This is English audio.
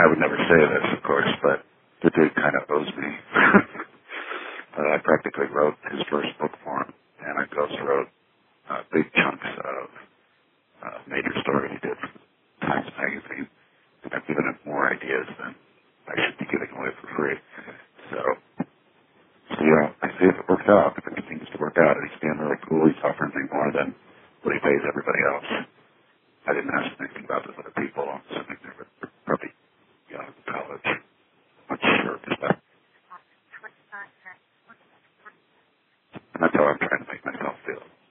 I would never say this, of course, but the dude kind of owes me. I practically wrote his first book for him, and I ghost wrote big chunks of major story he did for Times Magazine. And I've given him more ideas than I should be giving away for free. So I see if it works out. If it continues to work out, and he's being really cool, he's offering me more than what he pays everybody else. I didn't ask anything about those other people. I'm assuming they were probably young in college. Not sure of that. And that's how I'm trying to make myself feel.